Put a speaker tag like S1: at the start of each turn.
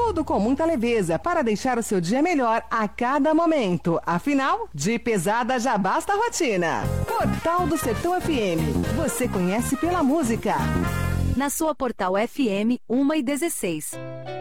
S1: Tudo com muita leveza para deixar o seu dia melhor a cada momento. Afinal, de pesada já basta a rotina. Portal do Sertão FM. Você conhece pela música.
S2: Na sua Portal FM, 1h16.